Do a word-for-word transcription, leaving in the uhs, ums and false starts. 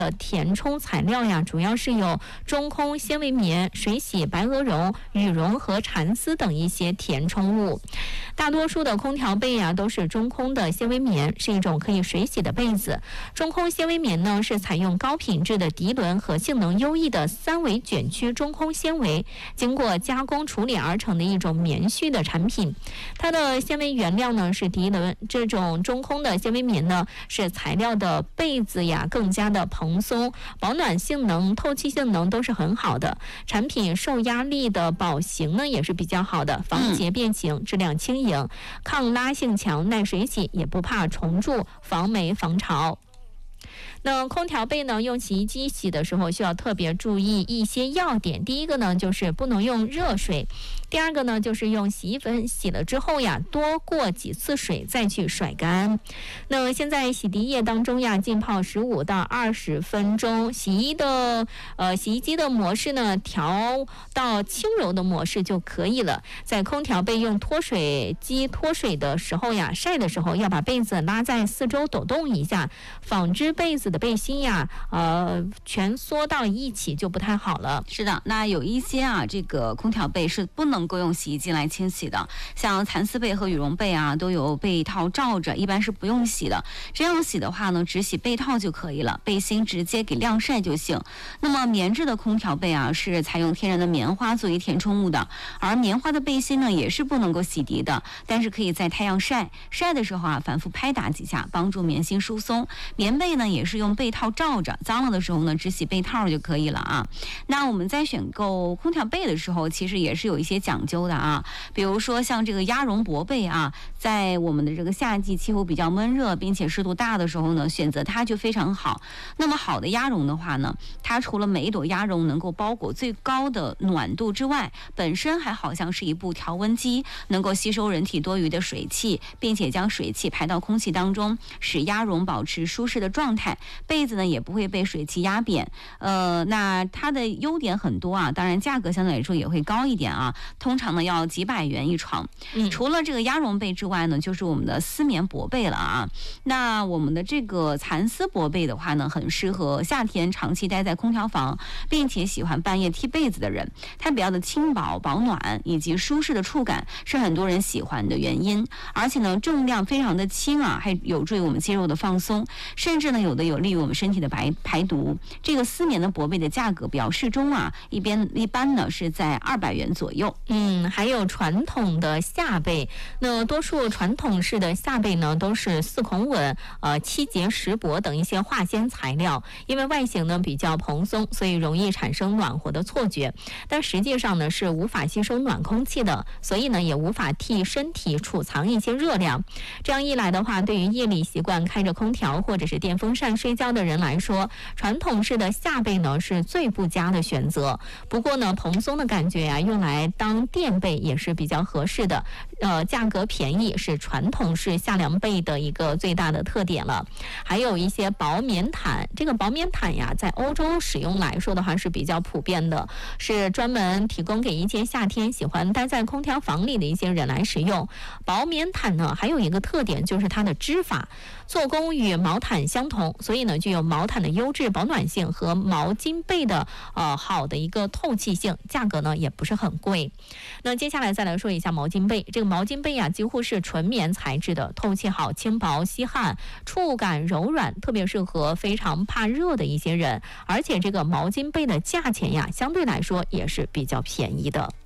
的填充材料呀，主要是有中空纤维棉、水洗白鹅绒、羽绒和蚕丝等一些填充物。大多数的空调被呀都是中空的纤维棉，是一种可以水洗的被子。中空纤维棉呢是采用高品质的涤纶和性能优异的三维卷曲中空纤维，经过加工处理而成的一种棉絮的产品。它的纤维原料呢是涤纶，这种中空的纤维棉呢是材料的被子呀更加的蓬松，保暖性能、透气性能都是很好的。产品受压力的保型呢也是比较好的，防结变形，质量轻盈，抗拉性强，耐水洗，也不怕虫蛀，防霉防潮。那空调被呢，用洗衣机洗的时候需要特别注意一些要点。第一个呢，就是不能用热水；第二个呢，就是用洗衣粉洗了之后呀，多过几次水再去甩干。那现在洗涤液当中呀，浸泡十五到二十分钟。洗衣的呃洗衣机的模式呢，调到轻柔的模式就可以了。在空调被用脱水机脱水的时候呀，晒的时候要把被子拉在四周抖动一下，纺织被子的背心呀，呃，蜷缩到一起就不太好了。 是的，那有一些啊，这个空调被是不能够用洗衣机来清洗的，像蚕丝被和羽绒被啊，都有被套罩着，一般是不用洗的。这样洗的话呢，只洗被套就可以了，背心直接给晾晒就行。那么棉质的空调被啊，是采用天然的棉花作为填充物的，而棉花的背心呢，也是不能够洗涤的，但是可以在太阳晒，晒的时候啊，反复拍打几下，帮助棉心疏松。棉被呢，也是用被套罩着，脏了的时候呢，只洗被套就可以了啊。那我们在选购空调被的时候，其实也是有一些讲究的啊。比如说像这个鸭绒薄被啊，在我们的这个夏季气候比较闷热，并且湿度大的时候呢，选择它就非常好。那么好的鸭绒的话呢，它除了每一朵鸭绒能够包裹最高的暖度之外，本身还好像是一部调温机，能够吸收人体多余的水汽，并且将水汽排到空气当中，使鸭绒保持舒适的状态。被子呢也不会被水汽压扁，呃，那它的优点很多啊，当然价格相对来说也会高一点啊，通常呢要几百元一床。嗯，除了这个鸭绒被之外呢，就是我们的丝棉薄被了啊。那我们的这个蚕丝薄被的话呢，很适合夏天长期待在空调房，并且喜欢半夜踢被子的人，它比较的轻薄、保暖以及舒适的触感是很多人喜欢的原因。而且呢，重量非常的轻啊，还有助于我们肌肉的放松，甚至呢有的有利于我们身体的排排毒。这个丝棉的薄被的价格比较适中啊，一边一般呢是在二百元左右。 嗯，还有传统的夏被，那多数传统式的夏被呢都是四孔稳、呃七节石帛等一些化纤材料，因为外形呢比较蓬松，所以容易产生暖和的错觉，但实际上呢是无法吸收暖空气的，所以呢也无法替身体储藏一些热量。这样一来的话，对于夜里习惯开着空调或者是电风扇睡觉的人来说，传统式的夏被呢是最不佳的选择。不过呢，蓬松的感觉呀、啊，用来当垫被也是比较合适的。呃，价格便宜是传统式夏凉被的一个最大的特点了。还有一些薄棉毯，这个薄棉毯呀，在欧洲使用来说的话是比较普遍的，是专门提供给一些夏天喜欢待在空调房里的一些人来使用。薄棉毯呢，还有一个特点就是它的织法做工与毛毯相同，所以呢具有毛毯的优质保暖性和毛巾被的呃好的一个透气性，价格呢也不是很贵。那接下来再来说一下毛巾被，这个毛巾被啊几乎是纯棉材质的，透气好、轻薄、吸汗，触感柔软，特别适合非常怕热的一些人。而且这个毛巾被的价钱呀，相对来说也是比较便宜的。